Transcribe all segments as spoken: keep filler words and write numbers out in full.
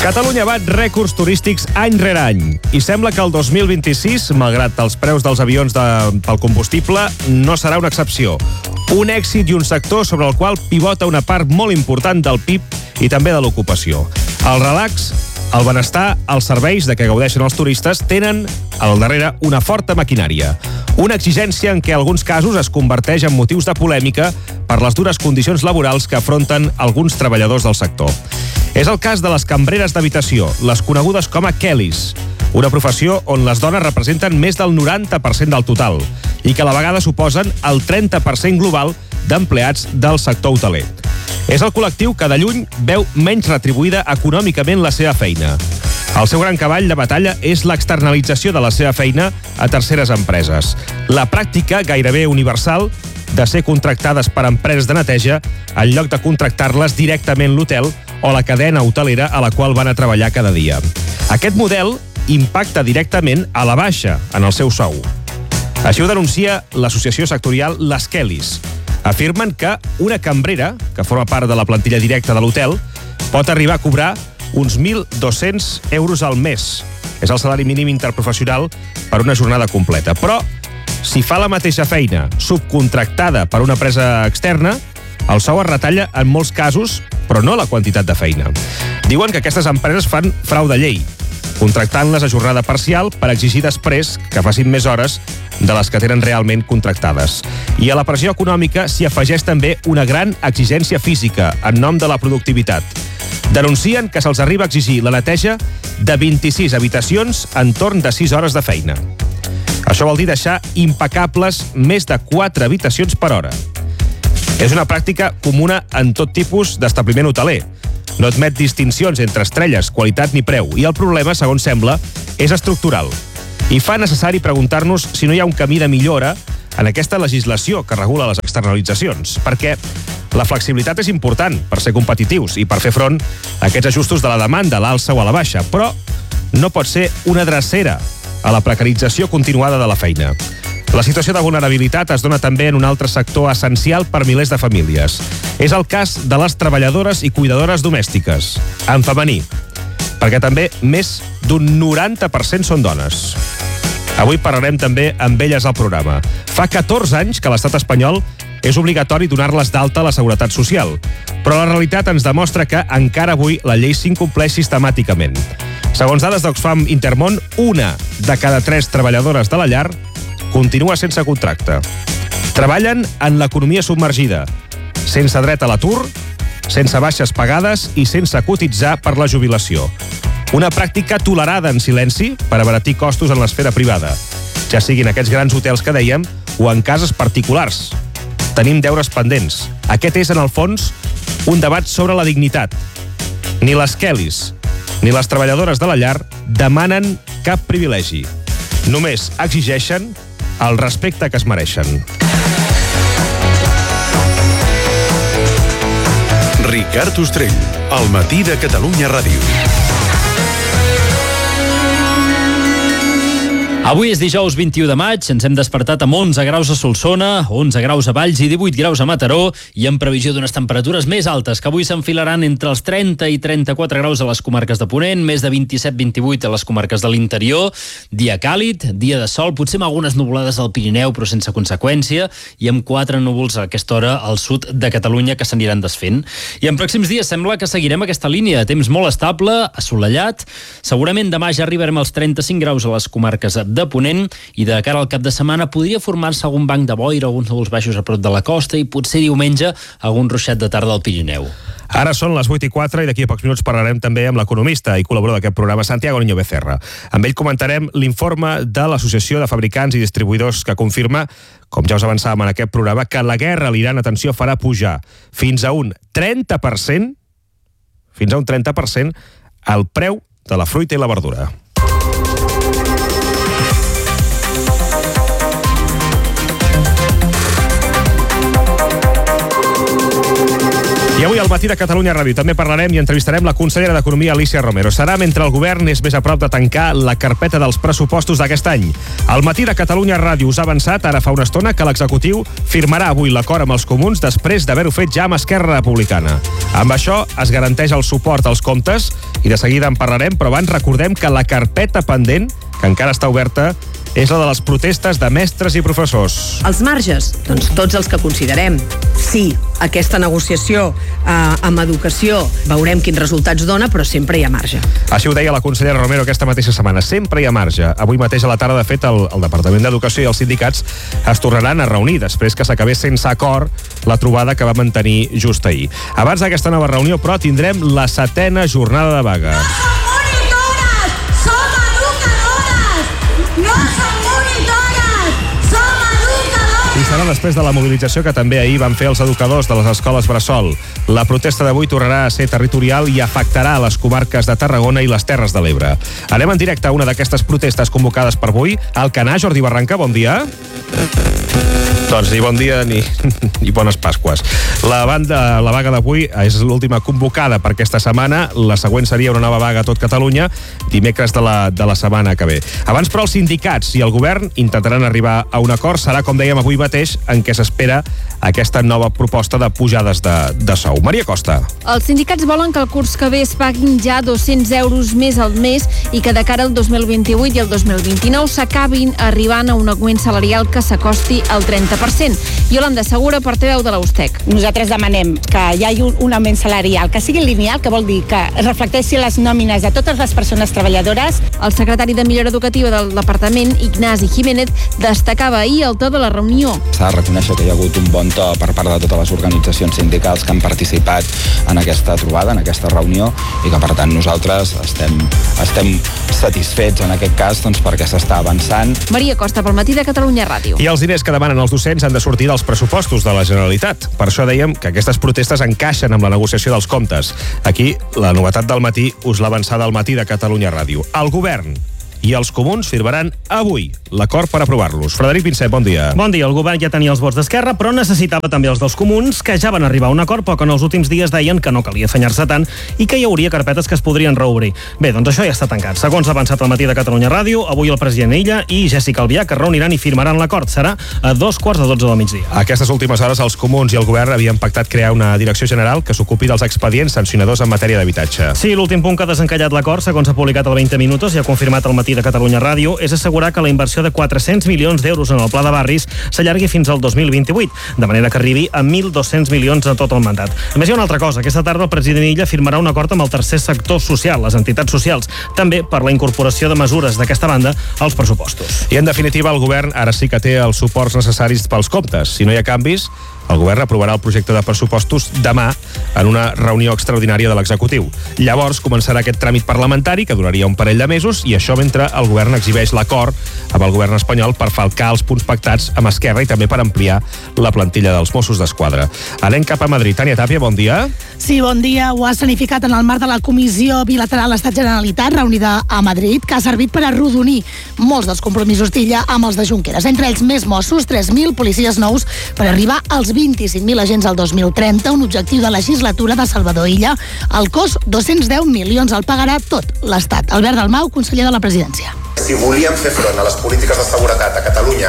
Catalunya bat rècords turístics any rere any i sembla que el dos mil vint-i-sis, malgrat els preus dels avions de, pel combustible, no serà una excepció. Un èxit i un sector sobre el qual pivota una part molt important del P I B i també de l'ocupació. El relax, el benestar, els serveis de què gaudeixen els turistes tenen al darrere una forta maquinària. Una exigència en què en alguns casos es converteix en motius de polèmica per les dures condicions laborals que afronten alguns treballadors del sector. És el cas de les cambreres d'habitació, les conegudes com a Kellys, una professió on les dones representen més del noranta per cent del total i que a la vegada suposen el trenta per cent global d'empleats del sector hoteler. És el col·lectiu que de lluny veu menys retribuïda econòmicament la seva feina. El seu gran cavall de batalla és l'externalització de la seva feina a terceres empreses. La pràctica, gairebé universal, de ser contractades per empreses de neteja en lloc de contractar-les directament l'hotel o la cadena hotelera a la qual van a treballar cada dia. Aquest model impacta directament a la baixa en el seu sou. Així ho denuncia l'associació sectorial Les Kellys. Afirmen que una cambrera, que forma part de la plantilla directa de l'hotel, pot arribar a cobrar uns mil dos-cents euros al mes. És el salari mínim interprofessional per una jornada completa. Però, si fa la mateixa feina subcontractada per una empresa externa, el sou es retalla en molts casos, però no la quantitat de feina. Diuen que aquestes empreses fan frau de llei, contractant-les a jornada parcial per exigir després que facin més hores de les que tenen realment contractades. I a la pressió econòmica s'hi afegeix també una gran exigència física en nom de la productivitat. Denuncien que se'ls arriba a exigir la neteja de vint-i-sis habitacions en torn de sis hores de feina. Això vol dir deixar impecables més de quatre habitacions per hora. És una pràctica comuna en tot tipus d'establiment hoteler. No admet distincions entre estrelles, qualitat ni preu, i el problema, segons sembla, és estructural. I fa necessari preguntar-nos si no hi ha un camí de millora en aquesta legislació que regula les externalitzacions, perquè la flexibilitat és important per ser competitius i per fer front a aquests ajustos de la demanda, a l'alça o a la baixa, però no pot ser una drecera a la precarització continuada de la feina. La situació de vulnerabilitat es dona també en un altre sector essencial per milers de famílies. És el cas de les treballadores i cuidadores domèstiques, en femení, perquè també més d'un noranta per cent són dones. Avui parlarem també amb elles al programa. Fa catorze anys que a l'estat espanyol és obligatori donar-les d'alta a la Seguretat Social, però la realitat ens demostra que encara avui la llei s'incompleix sistemàticament. Segons dades d'Oxfam Intermón, una de cada tres treballadores de la llar continua sense contracte. Treballen en l'economia submergida, sense dret a l'atur, sense baixes pagades i sense cotitzar per la jubilació. Una pràctica tolerada en silenci per abaratir costos en l'esfera privada, ja siguin aquests grans hotels que dèiem o en cases particulars. Tenim deures pendents. Aquest és, en el fons, un debat sobre la dignitat. Ni les Kellys ni les treballadores de la llar demanen cap privilegi. Només exigeixen el respecte que es mereixen. Ricard Ostrell, al matí de Catalunya Ràdio. Avui és dijous vint-i-u de maig, ens hem despertat amb onze graus a Solsona, onze graus a Valls i divuit graus a Mataró i en previsió d'unes temperatures més altes que avui s'enfilaran entre els trenta i trenta-quatre graus a les comarques de Ponent, més de vint-i-set vint-i-vuit a les comarques de l'interior, dia càlid, dia de sol, potser amb algunes nuvolades al Pirineu però sense conseqüència i amb quatre núvols a aquesta hora al sud de Catalunya que s'aniran desfent. I en pròxims dies sembla que seguirem aquesta línia, temps molt estable, assolellat, segurament demà ja arribarem als trenta-cinc graus a les comarques de Ponent i de cara al cap de setmana podria formar-se algun banc de boira, alguns núvols baixos a prop de la costa i potser diumenge algun ruixat de tarda al Pirineu. Ara són les vuit i quatre i d'aquí a pocs minuts parlarem també amb l'economista i col·laborador d'aquest programa, Santiago Niño Becerra. Amb ell comentarem l'informe de l'Associació de Fabricants i Distribuïdors que confirma, com ja us avançàvem en aquest programa, que la guerra a l'Iran, atenció, farà pujar fins a un trenta per cent fins a un trenta per cent el preu de la fruita i la verdura. I avui al Matí de Catalunya Ràdio també parlarem i entrevistarem la consellera d'Economia, Alícia Romero. Serà mentre el govern és més a prop de tancar la carpeta dels pressupostos d'aquest any. El Matí de Catalunya Ràdio us ha avançat ara fa una estona que l'executiu firmarà avui l'acord amb els comuns després d'haver-ho fet ja amb Esquerra Republicana. Amb això es garanteix el suport als comptes i de seguida en parlarem, però abans recordem que la carpeta pendent, que encara està oberta, és la de les protestes de mestres i professors. Els marges, doncs tots els que considerem. Sí, aquesta negociació eh, amb educació veurem quins resultats dona, però sempre hi ha marge. Així ho deia la consellera Romero aquesta mateixa setmana. Sempre hi ha marge. Avui mateix a la tarda, de fet, el, el Departament d'Educació i els sindicats es tornaran a reunir després que s'acabés sense acord la trobada que va mantenir just ahir. Abans d'aquesta nova reunió, però, tindrem la setena jornada de vaga. I serà després de la mobilització que també ahir van fer els educadors de les escoles bressol. La protesta d'avui tornarà a ser territorial i afectarà les comarques de Tarragona i les Terres de l'Ebre. Anem en directe a una d'aquestes protestes convocades per avui. Alcanar, Jordi Barranca, bon dia. Doncs ni bon dia ni, ni bones Pasques. La, banda, la vaga d'avui és l'última convocada per aquesta setmana. La següent seria una nova vaga a tot Catalunya, dimecres de la, de la setmana que ve. Abans, però, els sindicats i el govern intentaran arribar a un acord. Serà, com dèiem, avui mateix en què s'espera aquesta nova proposta de pujades de, de sou. Maria Costa. Els sindicats volen que el curs que ve es paguin ja dos-cents euros més al mes i que de cara al dos mil vint-i-vuit i el dos mil vint-i-nou s'acabin arribant a un augment salarial que s'acosti al trenta per cent. Yolanda Segura, portaveu de la USTEC. Nosaltres demanem que hi hagi un, un augment salarial que sigui lineal, que vol dir que es reflecteixi les nòmines de totes les persones treballadores. El secretari de Millora Educativa del Departament, Ignasi Jiménez, destacava ahir el to de la reunió. S'ha de reconèixer que hi ha hagut un bon to per part de totes les organitzacions sindicals que han participat en aquesta trobada, en aquesta reunió, i que per tant nosaltres estem, estem satisfets en aquest cas doncs, perquè s'està avançant. Maria Costa, pel Matí de Catalunya Ràdio. I els diners que demanen els docents han de sortir dels pressupostos de la Generalitat. Per això dèiem que aquestes protestes encaixen amb la negociació dels comptes. Aquí, la novetat del matí us l'ha avançada al Matí de Catalunya Ràdio. El govern i els comuns firmaran avui l'acord per aprovar-los. Frederic Vincent, bon dia. Bon dia. El govern ja tenia els vots d'Esquerra, però necessitava també els dels comuns, que ja van arribar a un acord, però que en els últims dies deien que no calia afanyar-se tant i que hi hauria carpetes que es podrien reobrir. Bé, doncs això ja està tancat. Segons ha avançat al Matí de Catalunya Ràdio, avui el president Illa i Jessica Albiach es reuniran i firmaran l'acord. Serà a dos quarts de dotze del migdia. A aquestes últimes hores, els comuns i el govern havien pactat crear una direcció general que s'ocupi dels expedients sancionadors en matèria d'habitatge. Sí, l'últim punt que ha desencallat l'acord, segons ha publicat el vint minuts i ha confirmat el Matí de Catalunya Ràdio, és assegurar que la inversió de quatre-cents milions d'euros en el pla de barris s'allargui fins al dos mil vint-i-vuit, de manera que arribi a mil dos-cents milions en tot el mandat. A més, hi ha una altra cosa. Aquesta tarda el president Illa firmarà un acord amb el tercer sector social, les entitats socials, també per la incorporació de mesures d'aquesta banda als pressupostos. I, en definitiva, el govern ara sí que té els suports necessaris pels comptes. Si no hi ha canvis, el govern aprovarà el projecte de pressupostos demà en una reunió extraordinària de l'executiu. Llavors començarà aquest tràmit parlamentari que duraria un parell de mesos i això mentre el govern exhibeix l'acord amb el govern espanyol per falcar els punts pactats amb Esquerra i també per ampliar la plantilla dels Mossos d'Esquadra. Anem cap a Madrid. Tània Tàpia, bon dia. Sí, bon dia. Ho ha escenificat en el marc de la Comissió Bilateral Estat-Generalitat reunida a Madrid, que ha servit per arrodonir molts dels compromisos d'Illa amb els de Junqueras. Entre ells, més Mossos, tres mil policies nous per arribar als vint-i-cinc mil agents al dos mil trenta, un objectiu de legislatura de Salvador Illa. El cost, dos-cents deu milions, el pagarà tot l'Estat. Albert Dalmau, conseller de la Presidència. Si volíem fer front a les polítiques de seguretat a Catalunya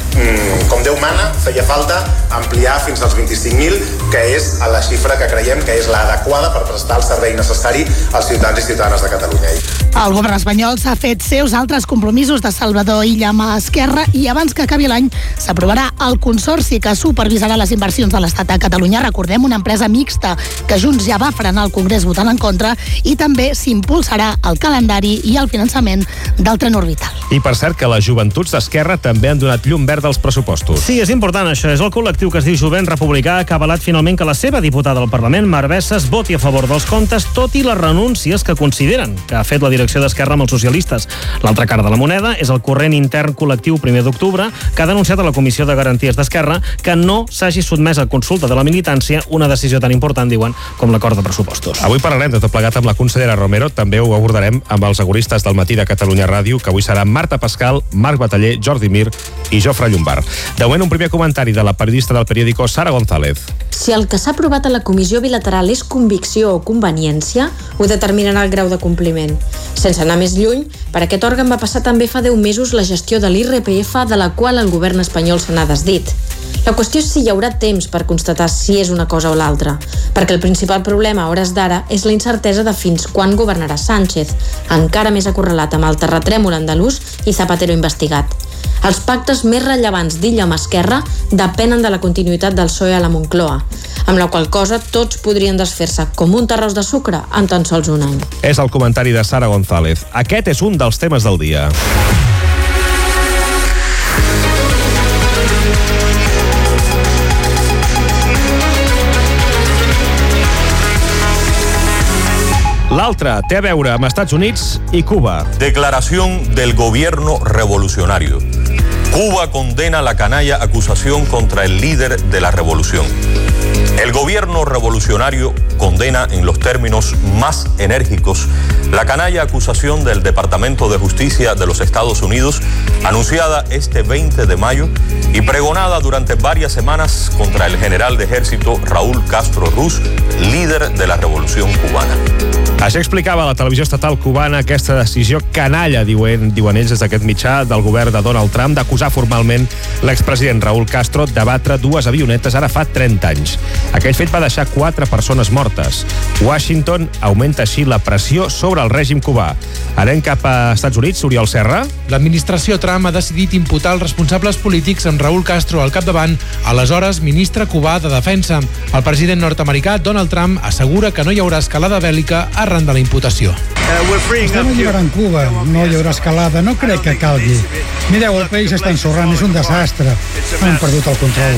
com Déu mana, feia falta ampliar fins als vint-i-cinc mil, que és la xifra que creiem que és l'adequada per prestar el servei necessari als ciutadans i ciutadanes de Catalunya. El govern espanyol s'ha fet seus altres compromisos de Salvador Illa amb Esquerra i abans que acabi l'any s'aprovarà el consorci que supervisarà les inversions de l'Estat a Catalunya. Recordem, una empresa mixta que Junts ja va frenar al Congrés votant en contra, i també s'impulsarà el calendari i el finançament del tren orbital. I per cert que les joventuts d'Esquerra també han donat llum verda als pressupostos. Sí, és important això. És el col·lectiu que es diu Jovent Republicà que ha avalat finalment que la seva diputada al Parlament, Mar Bessas, voti a favor dels comptes, tot i les renúncies que consideren que ha fet la direcció d'Esquerra amb els socialistes. L'altra cara de la moneda és el corrent intern col·lectiu primer d'octubre, que ha denunciat a la Comissió de Garanties d'Esquerra que no s'hagi sotmès a consulta de la militància una decisió tan important, diuen, com l'acord de pressupostos. Avui parlarem de tot plegat amb la consellera Romero. També ho abordarem amb els agoristes del Matí de Catalunya Ràdio, que avui seran Marta Pascal, Marc Bataller, Jordi Mir i Jofre Llombard. De moment, un primer comentari de la periodista del periòdico Sara González. Si el que s'ha aprovat a la comissió bilateral és convicció o conveniència, ho determinarà el grau de compliment. Sense anar més lluny, per aquest òrgan va passar també fa deu mesos la gestió de l'I R P F, de la qual el govern espanyol se n'ha desdit. La qüestió és si hi haurà temps per constatar si és una cosa o l'altra, perquè el principal problema a hores d'ara és la incertesa de fins quan governarà Sánchez, encara més acorralat amb el terratrèmol andalús i Zapatero investigat. Els pactes més rellevants d'Illa amb Esquerra depenen de la continuïtat del P S O E a la Moncloa, amb la qual cosa tots podrien desfer-se com un terròs de sucre en tan sols un any. És el comentari de Sara González. Aquest és un dels temes del dia. L'altre té a veure amb Estats Units i Cuba. Declaración del gobierno revolucionario. Cuba condena la canalla acusación contra el líder de la revolución. El gobierno revolucionario condena en los términos más enérgicos la canalla acusación del Departamento de Justicia de los Estados Unidos, anunciada este veinte de mayo y pregonada durante varias semanas contra el general de ejército Raúl Castro Ruz, líder de la revolución cubana. Això explicava a la televisió estatal cubana aquesta decisió canalla, diuen, diuen ells des d'aquest mitjà, del govern de Donald Trump d'acusar formalment l'expresident Raúl Castro de batre dues avionetes ara fa trenta anys. Aquell fet va deixar quatre persones mortes. Washington augmenta així la pressió sobre el règim cubà. Anem cap a Estats Units, Oriol Serra. L'administració Trump ha decidit imputar els responsables polítics amb Raúl Castro al capdavant, aleshores ministre cubà de Defensa. El president nord-americà Donald Trump assegura que no hi haurà escalada bèl·lica arran de la imputació. Estem alliberant Cuba, no hi haurà escalada, no crec que calgui. Mireu, el país està ensorrant, és un desastre. Han perdut el control.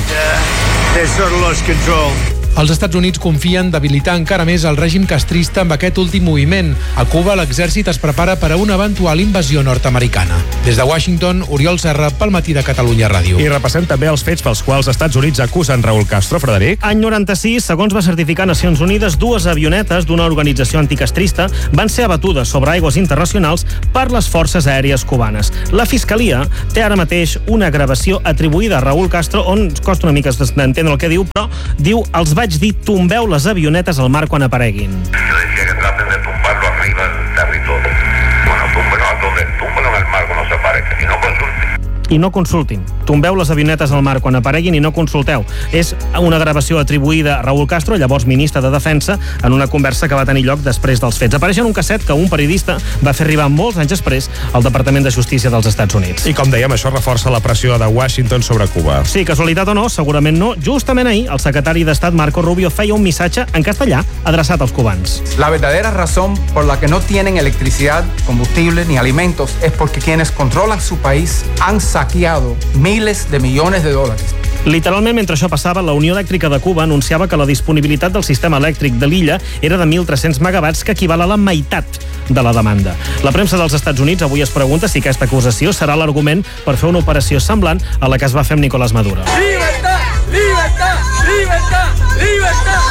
Els Estats Units confien debilitar encara més el règim castrista amb aquest últim moviment. A Cuba, l'exèrcit es prepara per a una eventual invasió nord-americana. Des de Washington, Oriol Serra, pel Matí de Catalunya Ràdio. I repassem també els fets pels quals els Estats Units acusen Raúl Castro. Frederic? Any noranta-sis, segons va certificar Nacions Unides, dues avionetes d'una organització anticastrista van ser abatudes sobre aigües internacionals per les forces aèries cubanes. La Fiscalia té ara mateix una gravació atribuïda a Raúl Castro on costa una mica d'entendre el que diu, però diu els vaig dir tombeu les avionetes al mar quan apareguin. Yo decía que traten de tumbarlo arriba del territorio. Bueno, túmbenlo a donde, túmbenlo en el mar cuando se aparezca y no consulten. I no consultin. Tombeu les avionetes al mar quan apareguin i no consulteu. És una gravació atribuïda a Raúl Castro, llavors ministre de Defensa, en una conversa que va tenir lloc després dels fets. Apareix en un casset que un periodista va fer arribar molts anys després al Departament de Justícia dels Estats Units. I com dèiem, això reforça la pressió de Washington sobre Cuba. Sí, casualitat o no, segurament no. Justament ahir, el secretari d'Estat Marco Rubio feia un missatge en castellà adreçat als cubans. La verdadera razón por la que no tienen electricidad, combustible ni alimentos es porque quienes controlan su país han saqueado miles de millones de dólares. Literalment, mentre això passava, la Unió Elèctrica de Cuba anunciava que la disponibilitat del sistema elèctric de l'illa era de mil tres-cents megawatts, que equival a la meitat de la demanda. La premsa dels Estats Units avui es pregunta si aquesta acusació serà l'argument per fer una operació semblant a la que es va fer amb Nicolás Maduro. Libertad, libertad, libertad, libertad.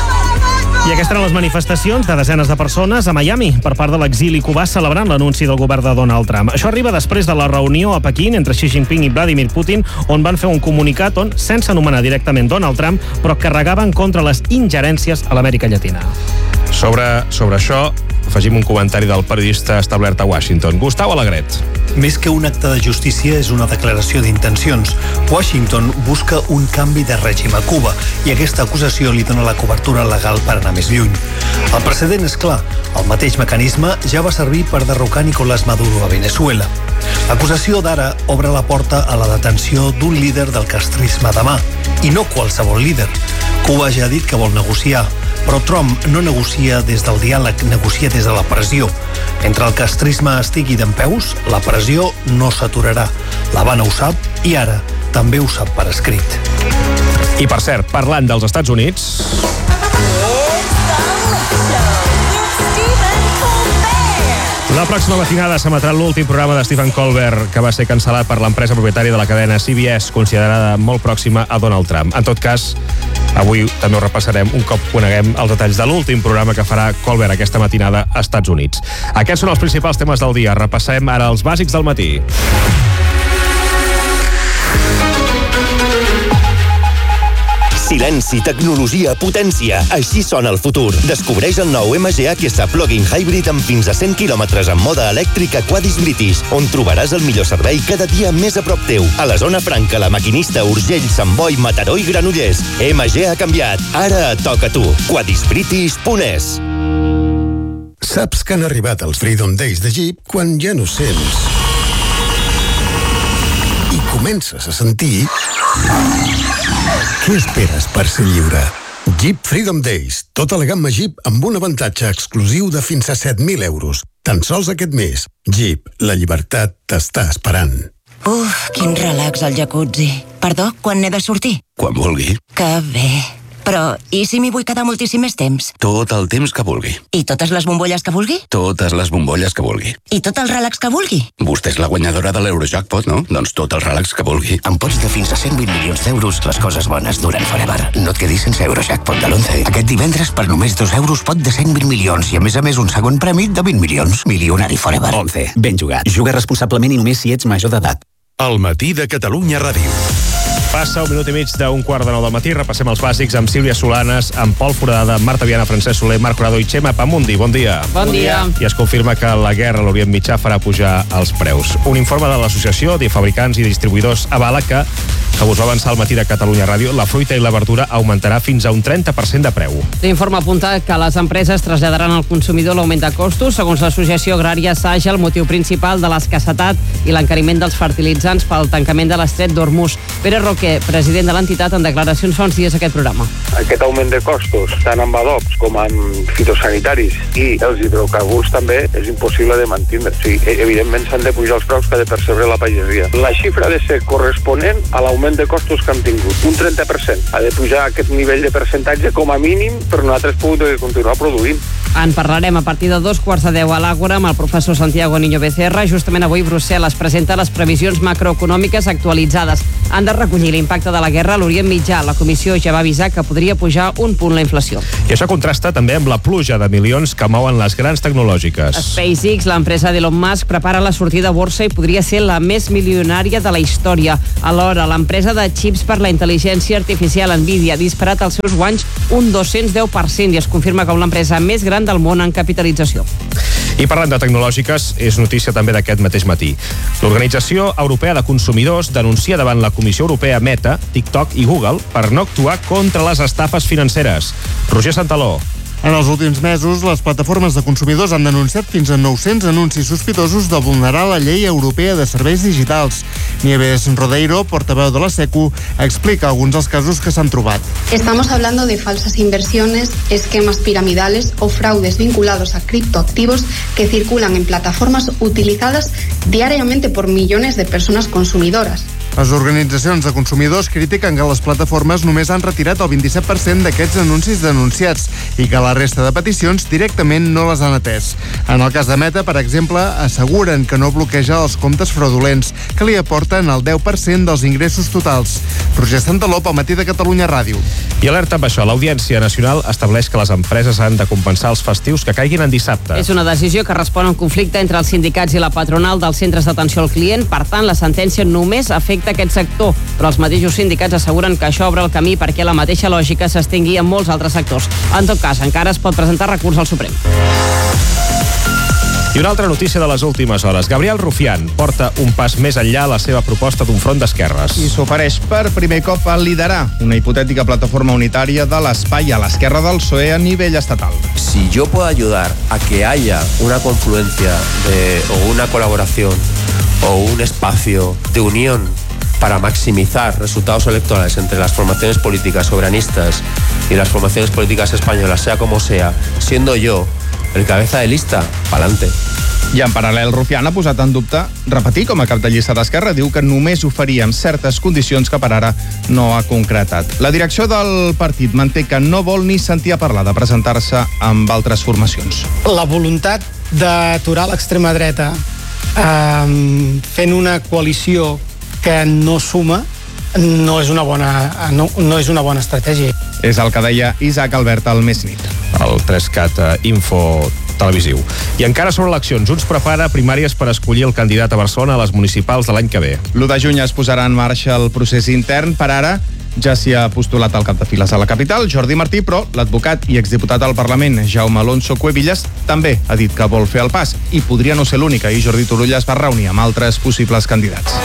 I aquestes eren les manifestacions de desenes de persones a Miami per part de l'exili cubà celebrant l'anunci del govern de Donald Trump. Això arriba després de la reunió a Pequín entre Xi Jinping i Vladimir Putin, on van fer un comunicat on, sense anomenar directament Donald Trump, però carregaven contra les ingerències a l'Amèrica Llatina. Sobre, sobre això, afegim un comentari del periodista establert a Washington, Gustau Alegret. Més que un acte de justícia és una declaració d'intencions. Washington busca un canvi de règim a Cuba i aquesta acusació li dona la cobertura legal per anar més lluny. El precedent és clar. El mateix mecanisme ja va servir per derrocar Nicolás Maduro a Venezuela. L'acusació d'ara obre la porta a la detenció d'un líder del castrisme demà, i no qualsevol líder. Cuba ja ha dit que vol negociar, però Trump no negocia des del diàleg, negocia des de la pressió. Mentre el castrisme estigui dempeus, la pressió no s'aturarà. L'Havana ho sap i ara també ho sap per escrit. I per cert, parlant dels Estats Units... La pròxima matinada s'emetrà l'últim programa de Stephen Colbert, que va ser cancel·lat per l'empresa propietària de la cadena C B S, considerada molt pròxima a Donald Trump. En tot cas, avui també ho repassarem un cop coneguem els detalls de l'últim programa que farà Colbert aquesta matinada als Estats Units. Aquests són els principals temes del dia. Repassem ara els bàsics del matí. Silenci, tecnologia, potència. Així sona el futur. Descobreix el nou M G H S Plug-in Hybrid amb fins a cent quilòmetres en mode elèctric a Quadis British, on trobaràs el millor servei cada dia més a prop teu. A la zona franca, La Maquinista, Urgell, Sant Boi, Mataró i Granollers. M G ha canviat. Ara et toca a tu. quadis british punt es. Saps que han arribat els Freedom Days de Jeep quan ja no sents i comences a sentir. Què esperes per ser lliure? Jeep Freedom Days. Tota la gamma Jeep amb un avantatge exclusiu de fins a set mil euros. Tan sols aquest mes. Jeep, la llibertat t'està esperant. Uf, quin relax al jacuzzi. Perdó, quan n'he de sortir? Quan vulgui. Que bé. Però, i si m'hi vull quedar moltíssim més temps? Tot el temps que vulgui. I totes les bombolles que vulgui? Totes les bombolles que vulgui. I tot el relax que vulgui? Vostè és la guanyadora de l'Eurojackpot, no? Doncs tot el relax que vulgui. Amb pots de fins a cent vint milions d'euros, les coses bones duren forever. No et quedis sense Eurojackpot de l'onze. Aquest divendres, per només dos euros, pot de cent vint milions i, a més a més, un segon premi de vint milions. Milionari forever. once. Ben jugat. Juga responsablement i només si ets major d'edat. El matí de Catalunya Ràdio. Passa un minut i mig d'un quart de nou del matí. Repassem els bàsics amb Sílvia Solanes, amb Pol Foradada, Marta Viana, Francesc Soler, Marc Corado i Xema Pamundi. Bon dia. Bon dia. I es confirma que la guerra a l'Orient Mitjà farà pujar els preus. Un informe de l'Associació de Fabricants i Distribuïdors avala que, que us va avançar al matí de Catalunya Ràdio, la fruita i la verdura augmentarà fins a un trenta per cent de preu. L'informe apunta que les empreses traslladaran al consumidor l'augment de costos. Segons l'Associació Agrària Saja, el motiu principal de l'escassetat i l'encariment dels fertilitzants pel tancament de l'estret d'Hormuz. Pere Roquer, president de l'entitat, en declaracions fa uns dies a aquest programa. Aquest augment de costos, tant amb adobs com amb fitosanitaris i els hidrocarburs també, és impossible de mantindre. O sigui, evidentment s'han de pujar els preus que ha de percebre la pagesia. La xifra ha de ser corresponent a l'augment de costos que hem tingut. Un trenta per cent. Ha de pujar aquest nivell de percentatge com a mínim per nosaltres poder continuar produint. En parlarem a partir de dos quarts de deu a l'Àgora amb el professor Santiago Niño Becerra. Justament avui Brussel·les presenta les previsions macroeconòmiques actualitzades. Han de recollir l'impacte de la guerra a l'Orient Mitjà. La comissió ja va avisar que podria pujar un punt la inflació. I això contrasta també amb la pluja de milions que mouen les grans tecnològiques. SpaceX, l'empresa d'Elon Musk, prepara la sortida a borsa i podria ser la més milionària de la història. Alhora, l'empresa de xips per la intel·ligència artificial Nvidia ha disparat els seus guanys un dos-cents deu per cent i es confirma com l'empresa més gran del món en capitalització. I parlant de tecnològiques, és notícia també d'aquest mateix matí. L'Organització Europea de Consumidors denuncia davant la Comissió Europea Meta, TikTok i Google per no actuar contra les estafes financeres. Roger Santaló. En els últims mesos, les plataformes de consumidors han denunciat fins a nou-cents anuncis sospitosos de vulnerar la llei europea de serveis digitals. Nieves Rodeiro, portaveu de la SECU, explica alguns dels casos que s'han trobat. Estamos hablando de falsas inversiones, esquemas piramidales o fraudes vinculados a criptoactivos que circulan en plataformas utilizadas diariamente por millones de personas consumidoras. Les organitzacions de consumidors critiquen que les plataformes només han retirat el vint-i-set per cent d'aquests anuncis denunciats i que la resta de peticions directament no les han atès. En el cas de Meta, per exemple, asseguren que no bloqueja els comptes fraudulents, que li aporten el deu per cent dels ingressos totals. Roger Santaló, al matí de Catalunya Ràdio. I alerta amb això, l'Audiència Nacional estableix que les empreses han de compensar els festius que caiguin en dissabte. És una decisió que respon a un conflicte entre els sindicats i la patronal dels centres d'atenció al client. Per tant, la sentència només afecta aquest sector, però els mateixos sindicats asseguren que això obre el camí perquè la mateixa lògica s'estengui en molts altres sectors. En tot cas, encara es pot presentar recurs al Suprem. I una altra notícia de les últimes hores. Gabriel Rufián porta un pas més enllà a la seva proposta d'un front d'esquerres. I s'ofereix per primer cop a liderar una hipotètica plataforma unitària de l'espai a l'esquerra del P S O E a nivell estatal. Si yo puedo ayudar a que haya una confluencia de, o una colaboración o un espacio de unión para maximizar resultados electorales entre las formaciones políticas soberanistas y las formaciones políticas españolas, sea como sea, siendo yo el cabeza de lista, pa'lante. I en paral·lel, Rufián ha posat en dubte repetir com a cap de llista d'Esquerra. Diu que només ho faria amb certes condicions que per ara no ha concretat. La direcció del partit manté que no vol ni sentir a parlar de presentar-se amb altres formacions. La voluntat d'aturar l'extrema dreta eh, fent una coalició que no suma no és una bona, no, no és una bona estratègia. És el que deia Isaac Albert al Més Nit. El tres cat Info televisiu. I encara sobre eleccions, Junts prepara primàries per escollir el candidat a Barcelona a les municipals de l'any que ve. l'u de juny es posarà en marxa el procés intern. Per ara, ja s'hi ha postulat al cap de files a la capital, Jordi Martí, però l'advocat i exdiputat al Parlament, Jaume Alonso Cuevillas, també ha dit que vol fer el pas i podria no ser l'única, i Jordi Turull es va reunir amb altres possibles candidats.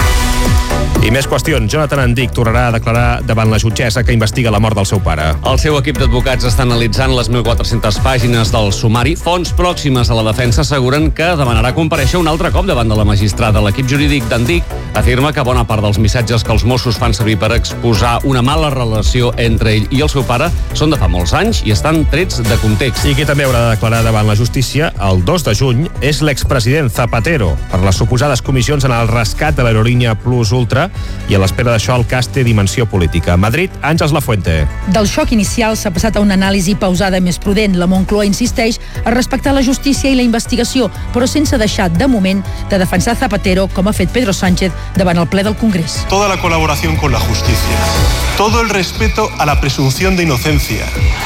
I més qüestions. Jonathan Andic tornarà a declarar davant la jutgessa que investiga la mort del seu pare. El seu equip d'advocats està analitzant les mil quatre-centes pàgines del sumari. Fonts pròximes a la defensa asseguren que demanarà comparèixer un altre cop davant de la magistrada. L'equip jurídic d'Andic afirma que bona part dels missatges que els Mossos fan servir per exposar una mala relació entre ell i el seu pare són de fa molts anys i estan trets de context. I qui també haurà de declarar davant la justícia el dos de juny és l'expresident Zapatero per les suposades comissions en el rescat de l'aerolínia Plus Ultra, i a l'espera d'això el cas té dimensió política. Madrid, Àngels Lafuente. Del xoc inicial s'ha passat a una anàlisi pausada més prudent. La Moncloa insisteix a respectar la justícia i la investigació, però sense deixar, de moment, de defensar Zapatero, com ha fet Pedro Sánchez davant el ple del Congrés. Toda la colaboración con la justicia, todo el respeto a la presunción de inocencia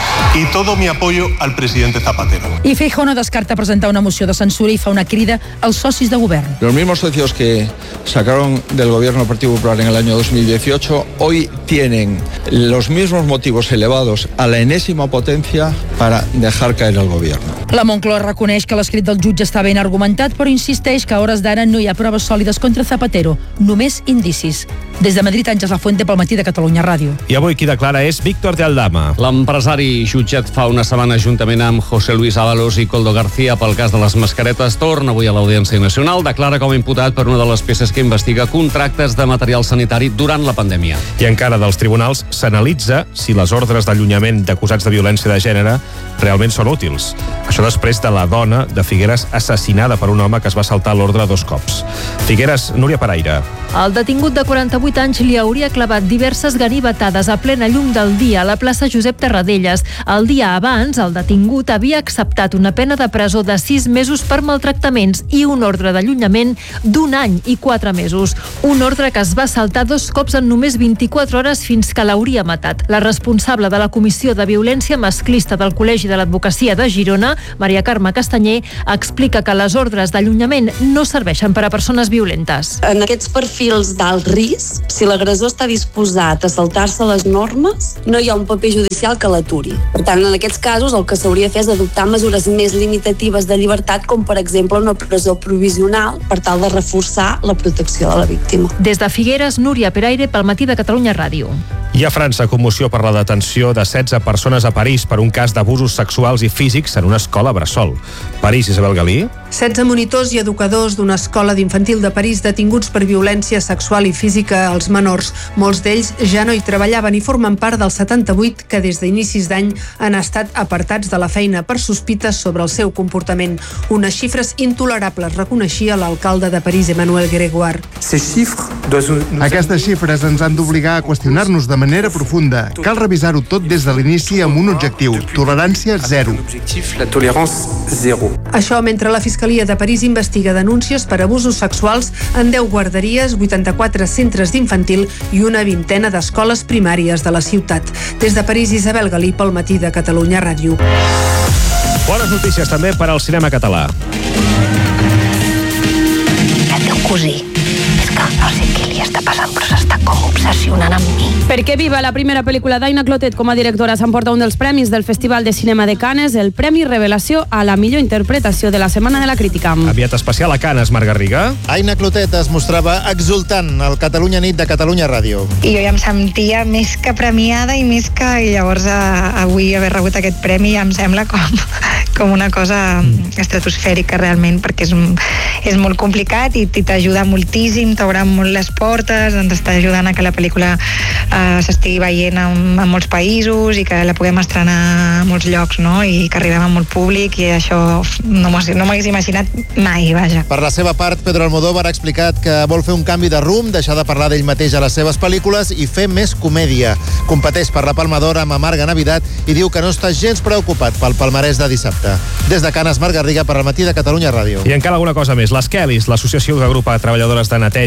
y todo mi apoyo al presidente Zapatero. I Feijóo no descarta presentar una moció de censura i fa una crida als socis de govern. Los mismos socios que sacaron del gobierno del Partido Popular en el año dos mil dieciocho hoy tienen los mismos motivos elevados a la enésima potencia para dejar caer el gobierno. La Moncloa reconeix que l'escrit del jutge està ben argumentat, però insisteix que a hores d'ara no hi ha proves sòlides contra Zapatero, només indicis. Des de Madrid, Àngels Lafuente pel Matí de Catalunya Ràdio. I avui qui declara és Víctor de Aldama. L'empresari jutjat fa una setmana juntament amb José Luis Ábalos i Coldo García pel cas de les mascaretes torna avui a l'Audiència Nacional. Declara com a imputat per una de les peces que investiga contractes de material sanitari durant la pandèmia. I encara dels tribunals s'analitza si les ordres d'allunyament d'acusats de violència de gènere realment són útils. Això després de la dona de Figueres assassinada per un home que es va saltar l'ordre dos cops. Figueres, Núria Paraire. El detingut de quaranta-vuit anys li hauria clavat diverses ganivetades a plena llum del dia a la plaça Josep Tarradellas. El dia abans, el detingut havia acceptat una pena de presó de sis mesos per maltractaments i un ordre d'allunyament d'un any i quatre mesos. Un ordre que es va saltar dos cops en només vint-i-quatre hores fins que l'hauria matat. La responsable de la Comissió de Violència Masclista del Col·legi de l'Advocacia de Girona, Maria Carme Castanyer, explica que les ordres d'allunyament no serveixen per a persones violentes. En aquests perfils d'alt risc, si l'agressor està disposat a saltar-se les normes, no hi ha un paper judicial que l'aturi. Per tant, en aquests casos, el que s'hauria de fer és adoptar mesures més limitatives de llibertat, com per exemple una presó provisional, per tal de reforçar la protecció de la víctima. Des de Figueres, Núria Peraire pel Matí de Catalunya Ràdio. I a França, commoció per la detenció de setze persones a París per un cas d'abusos sexuals i físics en una escola bressol. París, Isabel Galí. setze monitors i educadors d'una escola d'infantil de París detinguts per violència sexual i física als menors. Molts d'ells ja no hi treballaven i formen part dels setanta-vuit que des d'inicis d'any han estat apartats de la feina per sospites sobre el seu comportament. Unes xifres intolerables, reconeixia l'alcalde de París, Emmanuel Grégoire. Aquestes xifres ens han d'obligar a qüestionar-nos de manera profunda. Cal revisar-ho tot des de l'inici amb un objectiu, tolerància zero. Això mentre la Fiscalia de París investiga denúncies per abusos sexuals en deu guarderies, vuitanta-quatre centres d'infantil i una vintena d'escoles primàries de la ciutat. Des de París, Isabel Galí pel Matí de Catalunya Ràdio. Bones notícies també per al cinema català. El teu cosí, és que no sé què li està passant, però s'està com obsessionant amb mi. Perquè Viva, la primera pel·lícula d'Aina Clotet com a directora, s'emporta un dels premis del Festival de Cinema de Cannes, el Premi Revelació a la millor interpretació de la Setmana de la Crítica. Aviat especial a Cannes, Marc Garriga. Aina Clotet es mostrava exultant al Catalunya Nit de Catalunya Ràdio. I jo ja em sentia més que premiada i més que... I llavors a, avui haver rebut aquest premi em sembla com, com una cosa estratosfèrica realment, perquè és, és molt complicat i t'ajuda moltíssim, t'obre molt les portes, ens està ajudant a que la pel·lícula eh, s'estigui veient en, en molts països i que la puguem estrenar a molts llocs, no? I que arribem a molt públic, i això no m'ho no m'hagués imaginat mai, vaja. Per la seva part, Pedro Almodóvar ha explicat que vol fer un canvi de rumb, deixar de parlar d'ell mateix a les seves pel·lícules i fer més comèdia. Competeix per la Palma d'Or amb Amarga Navidad i diu que no està gens preocupat pel palmarès de dissabte. Des de Cannes, Marc Garriga per al Matí de Catalunya Ràdio. I encara alguna cosa més. Les Kellys, l'associació que agrupa treballadores de neteja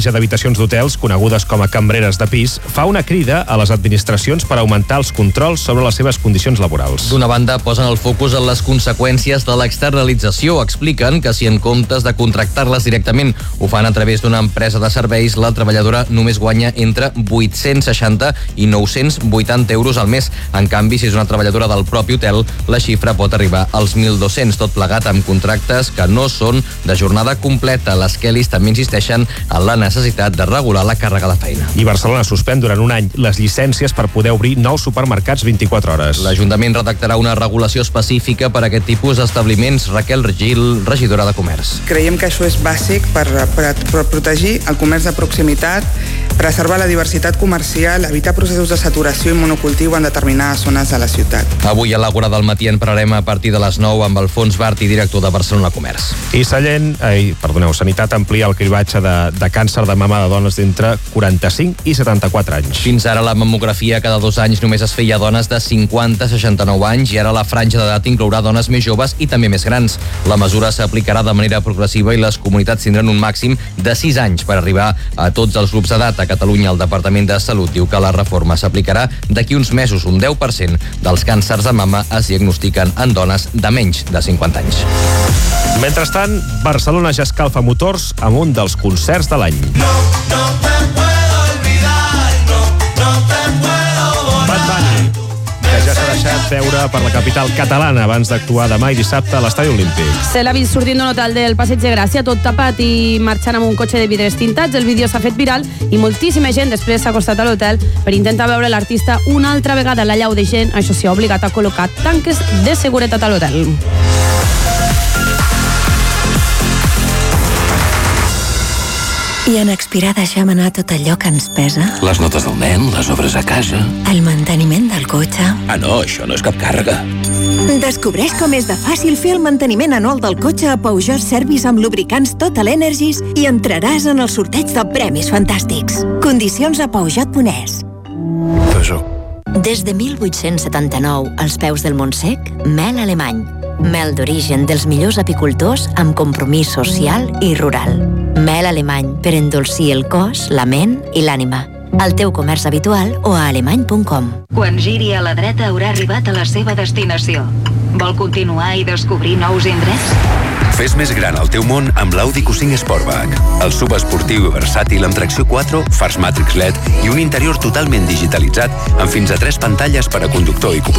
xarxa d'habitacions d'hotels, conegudes com a cambreres de pis, fa una crida a les administracions per augmentar els controls sobre les seves condicions laborals. D'una banda, posen el focus en les conseqüències de l'externalització. Expliquen que si en comptes de contractar-les directament ho fan a través d'una empresa de serveis, la treballadora només guanya entre vuit-cents seixanta i nou-cents vuitanta euros al mes. En canvi, si és una treballadora del propi hotel, la xifra pot arribar als mil dos-cents, tot plegat amb contractes que no són de jornada completa. Les Kellys també insisteixen en la necessitat de regular la càrrega de feina. I Barcelona suspèn durant un any les llicències per poder obrir nous supermercats vint-i-quatre hores. L'Ajuntament redactarà una regulació específica per a aquest tipus d'establiments. Raquel Gil, regidora de Comerç. Creiem que això és bàsic per, per, per protegir el comerç de proximitat, preservar la diversitat comercial, evitar processos de saturació i monocultiu en determinades zones de la ciutat. Avui a l'Àgora del Matí en parlarem a partir de les nou amb Alfons Barti, director de Barcelona Comerç. I Sallent, eh, perdoneu, Sanitat amplia el cribatge de, de càncer de mama de dones d'entre quaranta-cinc i setanta-quatre anys. Fins ara la mamografia cada dos anys només es feia a dones de cinquanta a seixanta-nou anys i ara la franja d'edat inclourà dones més joves i també més grans. La mesura s'aplicarà de manera progressiva i les comunitats tindran un màxim de sis anys per arribar a tots els grups d'edat. A Catalunya, el Departament de Salut diu que la reforma s'aplicarà d'aquí uns mesos. Un deu per cent dels càncers de mama es diagnostiquen en dones de menys de cinquanta anys. Mentrestant, Barcelona ja escalfa motors amb un dels concerts de l'any. No, no te puedo olvidar, no, no te puedo Bad Bunny, que ja s'ha deixat veure per la capital catalana abans d'actuar demà i dissabte a l'Estadi Olímpic. Se l'ha vist sortint d'un hotel del Passeig de Gràcia, tot tapat i marxant amb un cotxe de vidres tintats. El vídeo s'ha fet viral i moltíssima gent després s'ha acostat a l'hotel per intentar veure l'artista una altra vegada. La llau de gent, això s'hi ha obligat a col·locar tanques de seguretat a l'hotel. I en expirar deixem anar tot allò que ens pesa? Les notes del nen, les obres a casa... El manteniment del cotxe... Ah, no, això no és cap càrrega. Descobreix com és de fàcil fer el manteniment anual del cotxe a Peugeot Service amb lubricants Total Energies i entraràs en el sorteig de premis fantàstics. Condicions a peugeot punt es. Peugeot. Des de mil vuit-cents setanta-nou, als peus del Montsec, mel alemany. Mel d'origen dels millors apicultors amb compromís social i rural. Mel alemany per endolcir el cos, la ment i l'ànima. Al teu comerç habitual o a alemany punt com. Quan giri a la dreta haurà arribat a la seva destinació. Vol continuar i descobrir nous indrets? Fes més gran el teu món amb l'Audi Q cinc Sportback. El subesportiu i versàtil amb tracció quatre, fars Matrix L E D i un interior totalment digitalitzat amb fins a tres pantalles per a conductor i copilots.